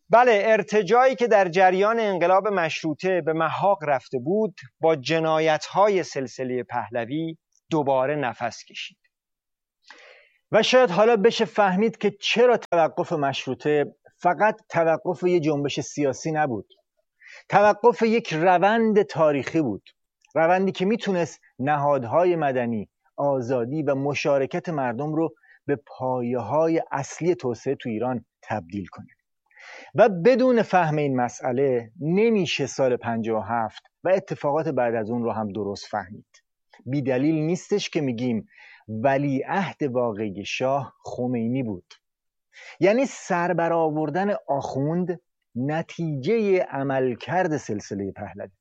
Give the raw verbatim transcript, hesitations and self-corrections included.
بله، ارتجاعی که در جریان انقلاب مشروطه به محاق رفته بود با جنایت‌های سلسله پهلوی دوباره نفس کشید و شاید حالا بشه فهمید که چرا توقف مشروطه فقط توقف یک جنبش سیاسی نبود، توقف یک روند تاریخی بود، روندی که میتونست نهادهای مدنی، آزادی و مشارکت مردم رو به پایه‌های اصلی توسعه تو ایران تبدیل کنه. و بدون فهم این مسئله نمیشه سال پنجاه و هفت و اتفاقات بعد از اون رو هم درست فهمید. بی دلیل نیستش که میگیم ولیعهد واقعی شاه خمینی بود. یعنی سربرآوردن آخوند نتیجه عملکرد سلسله پهلوی.